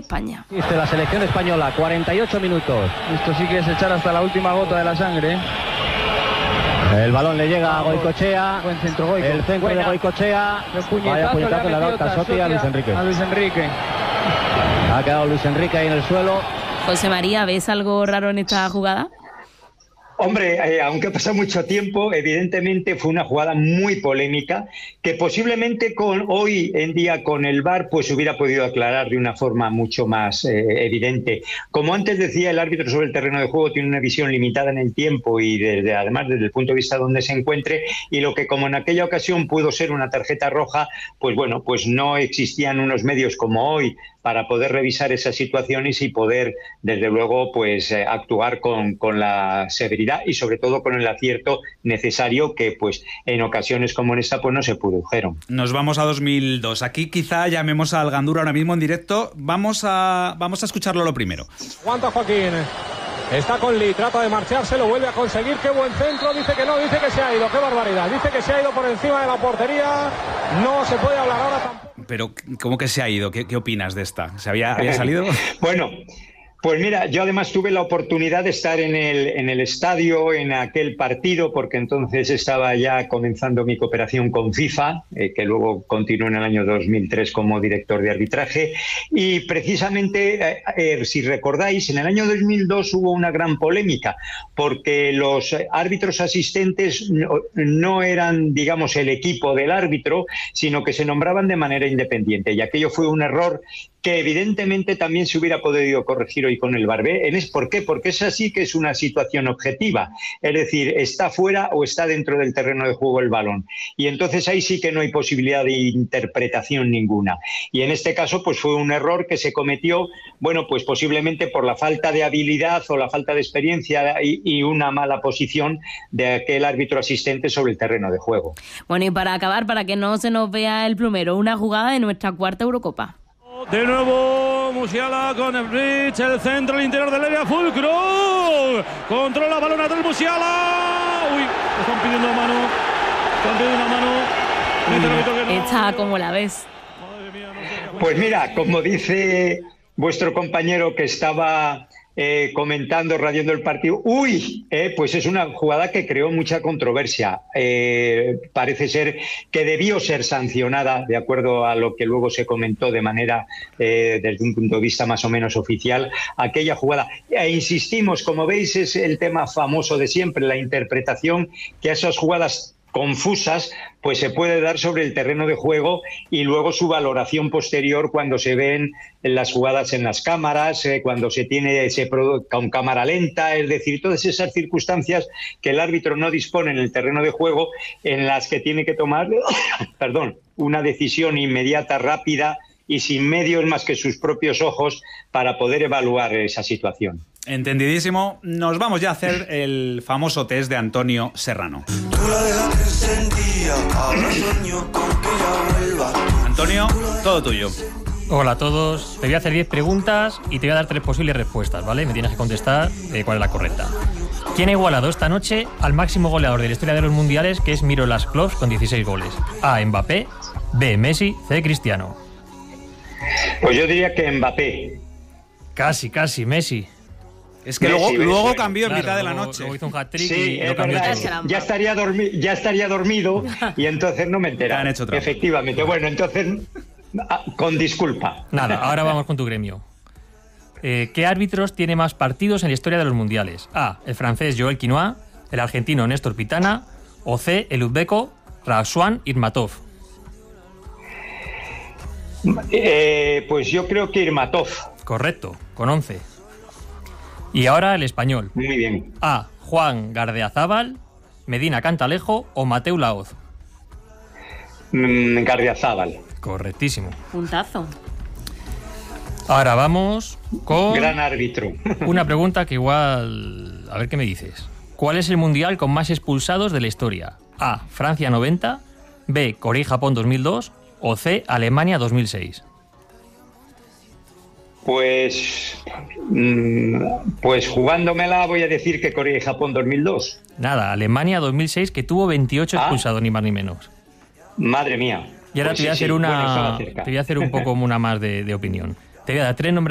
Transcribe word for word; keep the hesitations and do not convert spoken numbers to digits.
España. De la selección española, cuarenta y ocho minutos. Esto sí que es echar hasta la última gota de la sangre. El balón le llega a Goicoechea. Buen centro, Goico. El centro Buena. de Goicoechea. Puñetazo Vaya puñetazo le ha dado Tasotti Tasotti a Luis Enrique. A Luis Enrique. Ha quedado Luis Enrique ahí en el suelo. José María, ¿ves algo raro en esta jugada? Hombre, eh, aunque ha pasado mucho tiempo, evidentemente fue una jugada muy polémica que posiblemente con hoy en día con el V A R pues hubiera podido aclarar de una forma mucho más eh, evidente. Como antes decía, el árbitro sobre el terreno de juego tiene una visión limitada en el tiempo y desde, además desde el punto de vista donde se encuentre, y lo que como en aquella ocasión pudo ser una tarjeta roja, pues bueno, pues no existían unos medios como hoy para poder revisar esas situaciones y poder, desde luego, pues eh, actuar con, con la severidad y sobre todo con el acierto necesario que pues en ocasiones como en esta pues no se produjeron. Nos vamos a dos mil dos. Aquí quizá llamemos al Gandura ahora mismo en directo. Vamos a, vamos a escucharlo lo primero. Aguanta Joaquín. Está con Lee, trata de marcharse, lo vuelve a conseguir. Qué buen centro, dice que no, dice que se ha ido. Qué barbaridad, dice que se ha ido por encima de la portería. No se puede hablar ahora tampoco. Pero, ¿cómo que se ha ido? ¿Qué, qué opinas de esta? ¿Se había, había salido? Bueno, pues mira, yo además tuve la oportunidad de estar en el, en el estadio en aquel partido, porque entonces estaba ya comenzando mi cooperación con FIFA, eh, que luego continuó en el año dos mil tres como director de arbitraje, y precisamente, eh, eh, si recordáis, en el año dos mil dos hubo una gran polémica, porque los árbitros asistentes no, no eran, digamos, el equipo del árbitro, sino que se nombraban de manera independiente, y aquello fue un error que evidentemente también se hubiera podido corregir hoy con el V A R. ¿Por qué? Porque es así que es una situación objetiva. Es decir, está fuera o está dentro del terreno de juego el balón. Y entonces ahí sí que no hay posibilidad de interpretación ninguna. Y en este caso pues fue un error que se cometió, bueno, pues posiblemente por la falta de habilidad o la falta de experiencia y, y una mala posición de aquel árbitro asistente sobre el terreno de juego. Bueno, y para acabar, para que no se nos vea el plumero, una jugada de nuestra cuarta Eurocopa. De nuevo Musiala con el bridge, el centro, el interior del área, Fulcro controla balón atrás Musiala. Uy, están pidiendo una mano, están pidiendo una mano. No. Esta, ¿cómo la ves? Pues mira, como dice vuestro compañero que estaba eh, comentando, radiando el partido, uy, eh, pues es una jugada que creó mucha controversia. Eh, parece ser que debió ser sancionada, de acuerdo a lo que luego se comentó de manera, eh, desde un punto de vista más o menos oficial, aquella jugada. E insistimos, como veis, es el tema famoso de siempre, la interpretación que a esas jugadas confusas pues se puede dar sobre el terreno de juego y luego su valoración posterior cuando se ven las jugadas en las cámaras, eh, cuando se tiene se con cámara lenta, es decir, todas esas circunstancias que el árbitro no dispone en el terreno de juego, en las que tiene que tomar perdón, una decisión inmediata, rápida y sin medios más que sus propios ojos para poder evaluar esa situación. Entendidísimo. Nos vamos ya a hacer el famoso test de Antonio Serrano. Antonio, todo tuyo. Hola a todos. Te voy a hacer diez preguntas y te voy a dar tres posibles respuestas, ¿vale? Me tienes que contestar eh, cuál es la correcta. ¿Quién ha igualado esta noche al máximo goleador de la historia de los mundiales, que es Miroslav Klose, con dieciséis goles? A. Mbappé, B. Messi, C. Cristiano. Pues yo diría que Mbappé. Casi, casi, Messi. Es que Messi, luego, luego bueno, cambió en claro, mitad de la luego, noche. Luego hizo un hat-trick sí, y lo cambió verdad, todo. ya estaría, dormi- ya estaría dormido y entonces no me enteraba. Han hecho trampa. Efectivamente. Bueno, entonces, con disculpa. Nada, ahora vamos con tu gremio. Eh, ¿Qué árbitros tiene más partidos en la historia de los mundiales? A. El francés Joel Quinoa, el argentino Néstor Pitana, o C. El uzbeco Razwan Irmatov. Eh, pues yo creo que Irmatov. Correcto, con once. Y ahora el español. Muy bien. A. Juan Gardeazábal, Medina Cantalejo o Mateu Laoz. Mm, Gardiazabal. Correctísimo. Puntazo. Ahora vamos con Gran árbitro. una pregunta que igual... A ver qué me dices. ¿Cuál es el mundial con más expulsados de la historia? A. Francia noventa, B. Corea y Japón dos mil dos o C. Alemania dos mil seis. Pues, pues jugándomela voy a decir que Corea y Japón dos mil dos. Nada, Alemania dos mil seis, que tuvo veintiocho Ah. expulsados, ni más ni menos. Madre mía. Y ahora Pues te voy a sí, hacer sí, una, bueno, estaba cerca. te voy a hacer un poco una más de, de opinión. Te voy a dar tres nombres